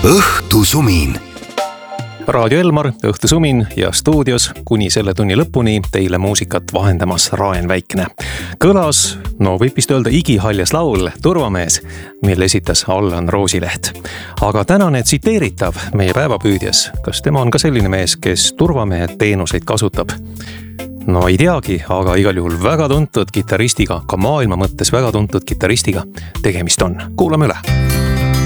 õhtusumin. Raadio Elmar, õhtusumin ja stuudios kuni selle tunni lõpuni teile muusikat vahendamas Raen Väikne. Kõlas, võib vist öelda igihaljas laul Turvamees, mille esitas Allan Roosileht. Aga tänane tsiteeritav meie päevapüüdjas, kas tema on ka selline mees, kes turvamehe teenuseid kasutab? No ei teagi, aga igal juhul väga tuntud kitaristiga, ka maailma mõttes väga tuntud kitaristiga tegemist on. Kuulame üle.